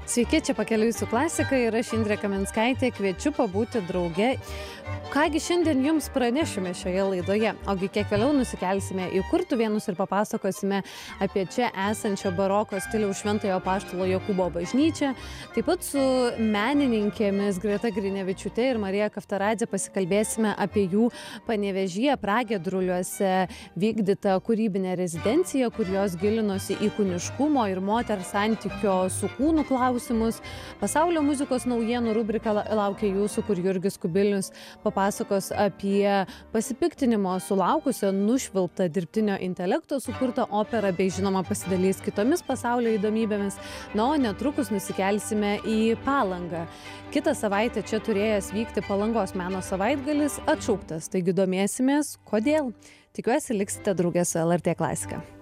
Sveiki, čia Pakeliui su klasika ir aš Indrė Kaminskaitė kviečiu pabūti drauge. Kągi šiandien jums pranešime šioje laidoje, ogi kiek vėliau nusikelsime į Kurtuvėnus ir papasakosime apie čia esančią baroko stiliaus Šventojo Apaštalo Jokūbo bažnyčią. Taip pat su menininkėmis Greta Grinevičiūtė ir Marija Kaftaradzė pasikalbėsime apie jų Panevėžyje, Pragiedruliuose vykdytą kūrybinę rezidenciją, kur jos gilinosi į kūniškumo ir moters santykio su kūnu klausimus. Pasaulio muzikos naujienų rubrika laukia jūsų, kur Jurgis Kubilius papasakos apie pasipiktinimo sulaukusią nušvilptą dirbtinio intelekto sukurtą operą bei žinoma pasidalys kitomis pasaulio įdomybėmis. Na, o netrukus nusikelsime į Palangą. Kitą savaitę čia turėjęs vykti Palangos meno savaitgalis atšauktas, taigi domėsimės, kodėl. Tikiuosi, liksite drauge su LRT Klasika.